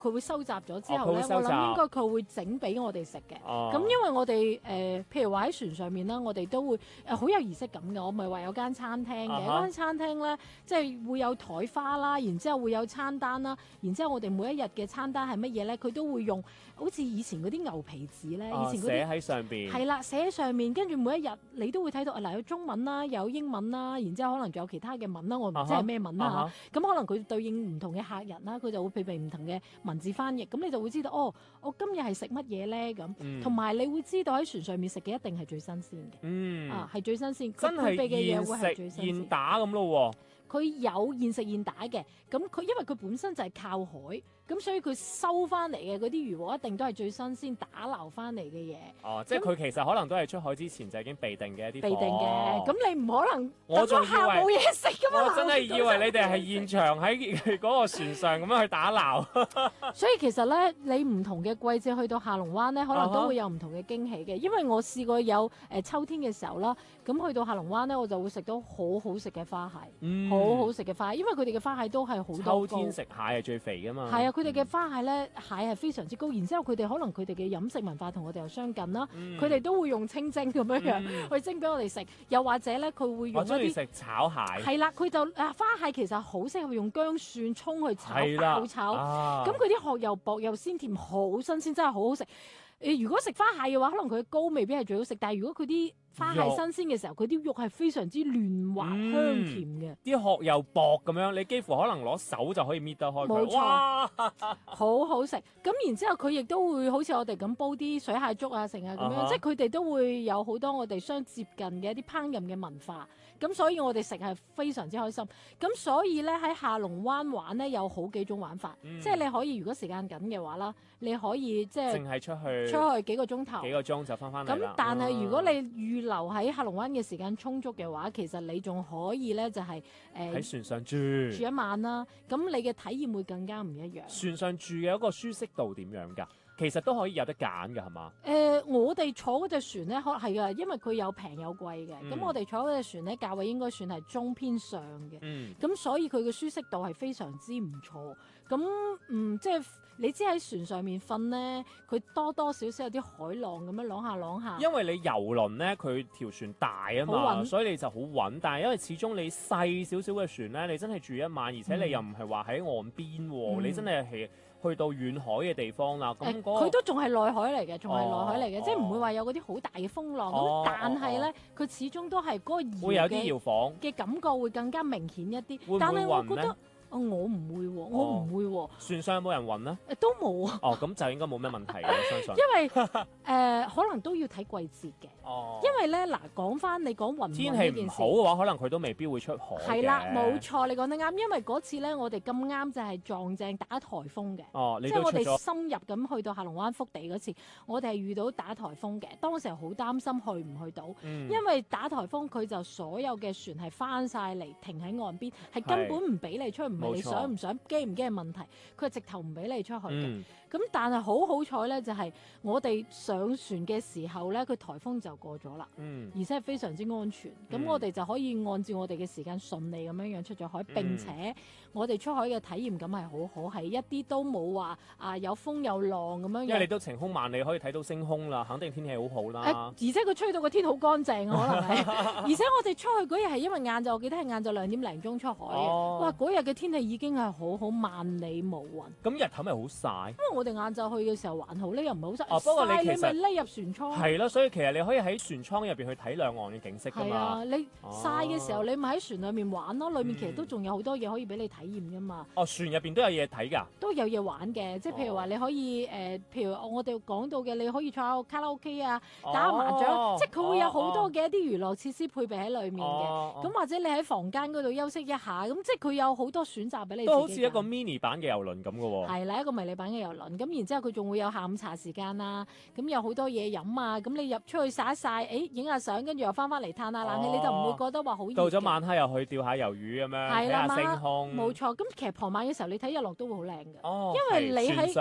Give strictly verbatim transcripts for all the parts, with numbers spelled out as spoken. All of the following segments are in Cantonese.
佢會收集咗之後咧， 哦佢會收集我諗應該佢會整俾我哋食嘅。咁、 哦因為我哋誒、呃，譬如話喺船上面啦，我哋都會誒好、有儀式感嘅。我咪話有間餐廳嘅， 啊哈嗰間餐廳咧，即係會有台花啦，然之後會有餐單啦，然之後我哋每一日嘅餐單係乜嘢咧？佢都會用好似以前嗰啲牛皮紙咧， 哦以前嗰啲。 寫喺上邊。 係啦，寫喺上面，跟住每一日你都會睇到，嗱有中文啦，有英文啦，然之後可能仲有其他嘅文啦，我唔知係咩文啦啊哈嚇。咁、可能佢對應唔同嘅客人啦，佢就會配備唔同嘅文字翻譯，咁你就會知道哦，我今日係食乜嘢咧咁， 嗯同埋、你會知道喺船上面食嘅一定係最新鮮嘅， 嗯， 啊係最新鮮， 真佢配備嘅嘢係會係現食最新鮮。 現打咁咯佢有現食現打嘅，咁佢因為佢本身就係靠海，咁所以佢收翻嚟嘅嗰啲魚獲一定都係最新鮮打撈翻嚟嘅嘢。 喎。哦，即係佢其實可能都係出海之前就已經備定嘅一啲備定嘅，咁、 貨你唔可能我等仲以為咗下冇嘢食噶嘛？ 我真係以為你哋係現場喺嗰個船上咁樣去打撈。 所以其實咧，你唔同嘅季節去到下龍灣咧，可能啊哈都會有唔同嘅驚喜嘅。因為我試過有誒、呃秋天嘅時候啦，咁去到下龍灣咧，我就會食到好好食嘅花蟹， 嗯好好食嘅花蟹，因為佢哋嘅花蟹都係好秋多膏。 天食蟹係最肥噶嘛。 係啊，佢哋嘅花蟹咧，蟹係非常之高，然之後佢哋可能佢哋嘅飲食文化同我哋又相近啦， 嗯佢哋、都會用清蒸咁樣樣、 嗯去蒸俾我哋食，又或者咧佢會用一啲。 我中意食炒蟹。 係啦，佢就啊花蟹其實好適合用薑蒜葱去炒係啦爆炒， 啊咁佢啲殼又薄又鮮甜，好新鮮，真係好好食。誒，如果食花蟹嘅話，可能佢嘅膏未必係最好食，但係如果佢啲花蟹肉新鮮嘅時候，佢啲肉係非常之嫩滑、 嗯香甜嘅， 啲殼又薄咁樣，你幾乎可能攞手就可以搣得開佢。 冇錯哇好好食。咁然之後佢亦都會好似我哋咁煲啲水蟹粥啊，成啊咁樣， 啊哈即係佢哋都會有好多我哋相接近嘅一啲烹飪嘅文化。咁所以我哋食係非常之開心。咁所以咧喺下龍灣玩咧有好幾種玩法， 嗯即係你可以如果時間緊嘅話啦，你可以即係淨係出去出去幾個鐘頭。 幾個鐘就翻返嚟啦。 咁但係如果你啊預留喺下龍灣嘅時間充足嘅話，其實你仲可以咧就係、誒、 喺船上住， 住一晚啦。咁你嘅體驗會更加唔一樣。 船上住嘅一個舒適度點樣㗎？其實都可以有得揀㗎，係嘛？ 誒、我哋坐嗰隻船咧，可係噶，因為佢有平有貴嘅。咁、 嗯我哋坐嗰隻船咧，價位應該算係中偏上嘅。 嗯， 咁所以佢嘅舒適度係非常之唔錯。咁嗯，即係你知喺船上面瞓咧，佢多多少少有啲海浪咁樣啷下啷下。 因為你遊輪咧，佢條船大啊好嘛， 穩所以你就好穩。但係因為始終你細少少嘅船咧，你真係住一晚，而且你又唔係話喺岸邊喎， 嗯你真係係去到遠海嘅地方啦。咁誒， 嗰個佢都仲係內海嚟嘅，仲係內海嚟嘅， 哦即係唔會話有嗰啲好大嘅風浪。咁、 哦但係咧，佢始終都係嗰個搖會有啲嘅搖房， 嘅感覺會更加明顯一啲。 會唔會但係我暈咧覺得，哦，我唔會喎，我唔會喎， 船上有冇人暈呢？ 誒都冇啊， 哦，咁就應該冇咩問題嘅，我相信。 因為誒、呃可能都要睇季節嘅。 哦， 因為咧嗱，講翻你講雲天氣唔雲呢件事好嘅話，可能佢都未必會出海嘅係啦，冇。錯，你講得啱。因為嗰次咧，我哋咁啱就係撞正打颱風嘅。 哦，你即係我哋都出咗。 深入咁去到下龍灣福地嗰次，我哋係遇到打颱風嘅，當時係好擔心去唔去到， 嗯因為打颱風佢就所有嘅船係翻晒嚟停喺岸邊，係根本唔俾你出去，唔係你冇錯想唔想、驚唔驚嘅問題，佢係直頭唔俾你出去嘅。 嗯， 咁、但係好好彩咧，就係、我哋上船嘅時候咧，佢颱風就過咗啦。 嗯， 而且係非常之安全，咁、 嗯我哋就可以按照我哋嘅時間順利咁樣樣出咗海， 嗯並且我哋出海嘅體驗感係好好，係一啲都冇話啊有風有浪咁樣樣。 因為你都晴空萬里，可以睇到星空啦，肯定天氣好好誒、 啦。 而且佢吹到個天好乾淨啊，可能係。而且我哋出去嗰日係因為晏晝，我記得係晏晝兩點零鐘出海嘅。 哦哇！嗰日嘅天氣已經係好好，萬里無雲。 咁日頭咪好曬？ 因為我哋晏晝去嘅時候還好咧，又唔係好濕。 哦不過你曬其實咪匿入船艙。 係咯，所以其實你可以喺船艙入邊去睇兩岸嘅景色㗎嘛係啊，。你哦曬嘅時候，你咪喺船裏面玩咯，裏面其實嗯都仲有好多嘢可以俾你體驗噶嘛。 哦，船入邊都有嘢睇㗎。 都有嘢玩嘅，即係譬如話你可以誒、呃譬如我哋講到嘅，你可以坐下卡拉 OK 啊，打下麻雀， 哦即係佢會有好多嘅一啲娛樂設施配備喺裡面嘅。 哦哦咁、或者你喺房間嗰度休息一下，咁即係佢有好多選擇俾你自己都好似一個揀 mini 版嘅遊輪咁嘅喎。 係啦，一個迷你版嘅遊輪，咁然之後佢仲會有下午茶時間啦，咁有好多嘢飲啊，咁你入出去曬一曬，誒影下相，跟住又翻翻嚟嘆下冷氣， 哦你就唔會覺得話好熱嘅。 到咗晚黑又去釣下魷魚咁樣，睇係啦， 下晚黑星空。 冇錯。咁其實傍晚嘅時候，你睇日落都會好靚嘅。 哦， 因為你喺係船上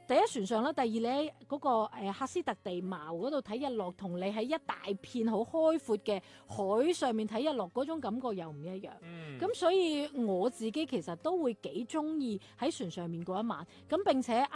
第一船上啦，第二你喺嗰個誒喀斯特地貌嗰度睇日落，同你喺一大片好開闊嘅海上面睇日落嗰種感覺又唔一樣。 嗯， 咁所以我自己其實都會幾中意喺船上面嗰一晚。咁並且啱